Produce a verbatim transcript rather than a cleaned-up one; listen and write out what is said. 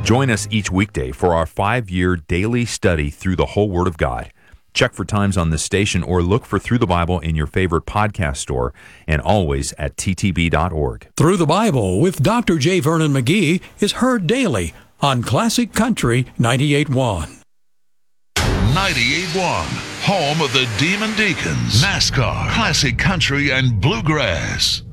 Join us each weekday for our five-year daily study through the whole Word of God. Check for times on this station or look for Through the Bible in your favorite podcast store and always at t t b dot org. Through the Bible with Doctor J. Vernon McGee is heard daily on Classic Country ninety-eight point one. ninety-eight point one, home of the Demon Deacons, NASCAR, Classic Country, and Bluegrass.